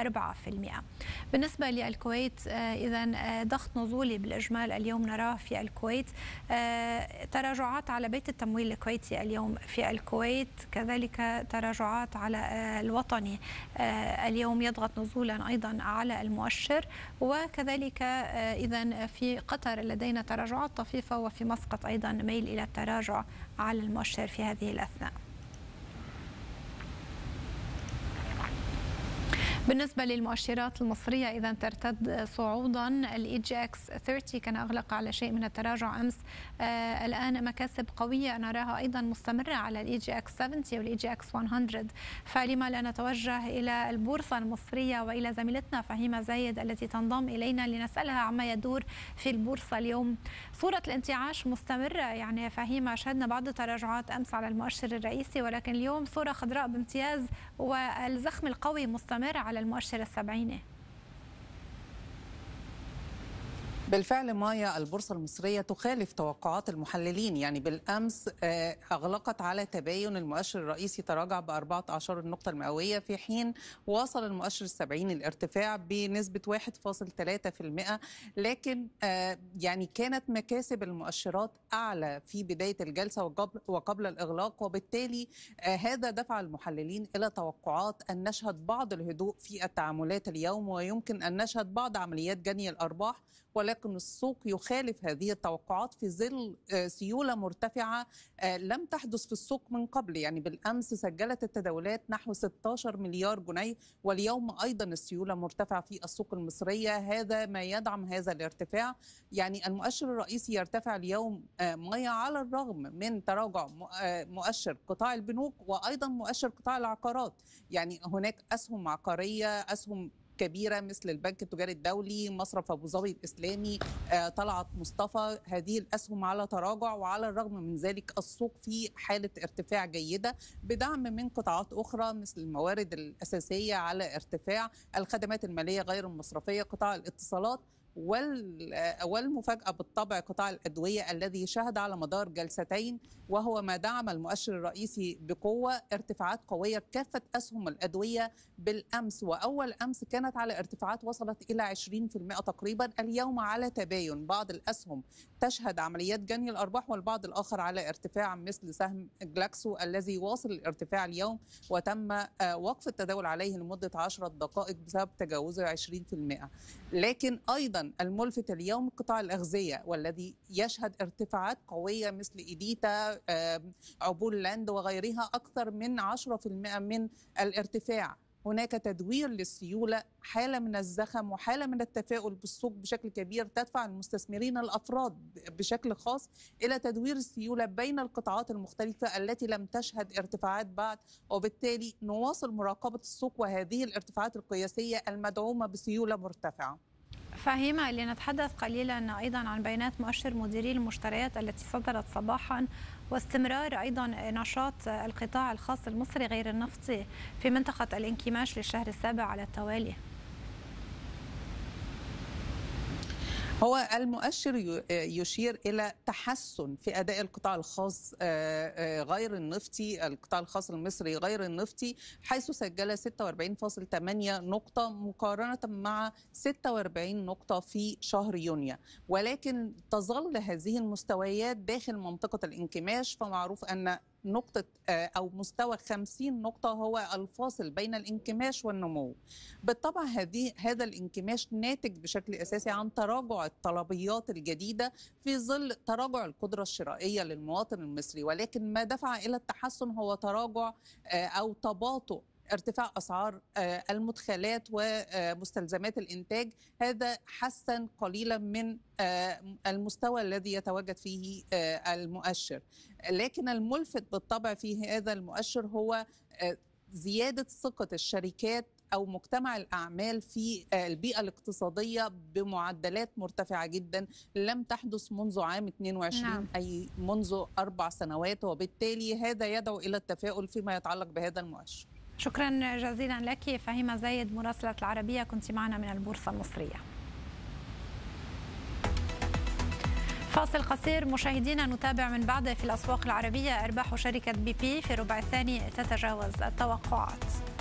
4%. بالنسبة للكويت إذا ضغط نزولي بالإجمال اليوم نراه في الكويت، تراجعات على بيت التمويل الكويتي اليوم في الكويت، كذلك تراجعات على الوطني اليوم يضغط نزولا أيضا على المؤشر، وكذلك إذا في قطر لدينا تراجعات طفيفة، وفي مسقط أيضا ميل إلى التراجع على المؤشر في هذه الأثناء. بالنسبة للمؤشرات المصرية إذا ترتد صعودا، الاي جي اكس 30 كان أغلق على شيء من التراجع أمس، الآن مكاسب قوية نراها أيضا مستمرة على الاي جي اكس 70 والاي جي اكس 100. فلما لا نتوجه إلى البورصة المصرية وإلى زميلتنا فهيمة زايد التي تنضم إلينا لنسألها عما يدور في البورصة اليوم. صورة الانتعاش مستمرة يعني فهيمة، شهدنا بعض التراجعات أمس على المؤشر الرئيسي، ولكن اليوم صورة خضراء بامتياز والزخم القوي مستمر على المؤشر السبعيني. بالفعل مايا، البورصة المصرية تخالف توقعات المحللين. يعني بالأمس أغلقت على تباين، المؤشر الرئيسي تراجع ب14 النقطة المئوية، في حين واصل المؤشر السبعيني الارتفاع بنسبة 1.3%. لكن يعني كانت مكاسب المؤشرات أعلى في بداية الجلسة وقبل الإغلاق، وبالتالي هذا دفع المحللين إلى توقعات أن نشهد بعض الهدوء في التعاملات اليوم، ويمكن أن نشهد بعض عمليات جني الأرباح، ولكن السوق يخالف هذه التوقعات في ظل سيولة مرتفعة لم تحدث في السوق من قبل. يعني بالأمس سجلت التداولات نحو 16 مليار جنيه، واليوم أيضا السيولة مرتفعة في السوق المصرية، هذا ما يدعم هذا الارتفاع. يعني المؤشر الرئيسي يرتفع اليوم مايا على الرغم من تراجع مؤشر قطاع البنوك وأيضا مؤشر قطاع العقارات. يعني هناك أسهم عقارية، أسهم كبيرة مثل البنك التجاري الدولي، مصرف أبو ظبي الإسلامي، طلعت مصطفى، هذه الأسهم على تراجع، وعلى الرغم من ذلك السوق في حالة ارتفاع جيدة بدعم من قطاعات أخرى مثل الموارد الأساسية على ارتفاع، الخدمات المالية غير المصرفية، قطاع الاتصالات، والمفاجأة بالطبع قطاع الأدوية الذي شهد على مدار جلستين وهو ما دعم المؤشر الرئيسي بقوة، ارتفاعات قوية كافة أسهم الأدوية بالأمس. وأول أمس كانت على ارتفاعات وصلت إلى 20% تقريبا، اليوم على تباين، بعض الأسهم تشهد عمليات جني الأرباح والبعض الآخر على ارتفاع، مثل سهم جلاكسو الذي واصل الارتفاع اليوم وتم وقف التداول عليه لمدة 10 دقائق بسبب تجاوزه 20%. لكن أيضا الملفت اليوم قطاع الأغذية والذي يشهد ارتفاعات قوية مثل إيديتا، عبور لاند وغيرها، أكثر من 10% من الارتفاع. هناك تدوير للسيولة، حالة من الزخم وحالة من التفاؤل بالسوق بشكل كبير تدفع المستثمرين الأفراد بشكل خاص إلى تدوير السيولة بين القطاعات المختلفة التي لم تشهد ارتفاعات بعد، وبالتالي نواصل مراقبة السوق وهذه الارتفاعات القياسية المدعومة بسيولة مرتفعة. فهيمة، لنتحدث قليلا أيضا عن بيانات مؤشر مديري المشتريات التي صدرت صباحا، واستمرار أيضا نشاط القطاع الخاص المصري غير النفطي في منطقة الانكماش للشهر السابع على التوالي. هو المؤشر يشير إلى تحسن في أداء القطاع الخاص غير النفطي، القطاع الخاص المصري غير النفطي، حيث سجل 46.8 نقطة مقارنة مع 46 نقطة في شهر يونيو، ولكن تظل هذه المستويات داخل منطقة الانكماش. فمعروف أن نقطة أو مستوى 50 نقطة هو الفاصل بين الانكماش والنمو. بالطبع هذا الانكماش ناتج بشكل أساسي عن تراجع الطلبيات الجديدة في ظل تراجع القدرة الشرائية للمواطن المصري، ولكن ما دفع إلى التحسن هو تراجع أو تباطؤ ارتفاع أسعار المدخلات ومستلزمات الإنتاج. هذا حسن قليلا من المستوى الذي يتواجد فيه المؤشر، لكن الملفت بالطبع في هذا المؤشر هو زيادة ثقة الشركات أو مجتمع الأعمال في البيئة الاقتصادية بمعدلات مرتفعة جدا لم تحدث منذ عام 22، نعم. أي منذ 4 سنوات، وبالتالي هذا يدعو إلى التفاؤل فيما يتعلق بهذا المؤشر. شكرا جزيلا لك فهيمة زايد مراسلة العربية، كنت معنا من البورصة المصرية. فاصل قصير مشاهدينا، نتابع من بعده في الأسواق العربية. أرباح شركة BP في الربع الثاني تتجاوز التوقعات.